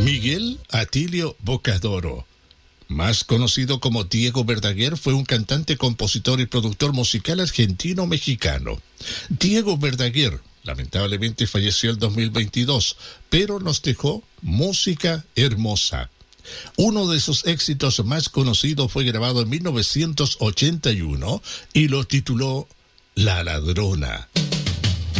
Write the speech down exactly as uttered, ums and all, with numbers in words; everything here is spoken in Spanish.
Miguel Atilio Bocadoro, más conocido como Diego Verdaguer, fue un cantante, compositor y productor musical argentino-mexicano. Diego Verdaguer lamentablemente falleció el dos mil veintidós, pero nos dejó música hermosa. Uno de sus éxitos más conocidos fue grabado en mil novecientos ochenta y uno y lo tituló La Ladrona.